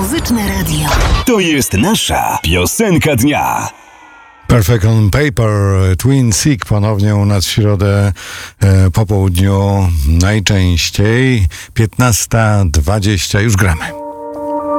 Muzyczne radio. To jest nasza piosenka dnia. Perfect on Paper, Twin Sick ponownie u nas w środę po południu najczęściej 15:20, już gramy.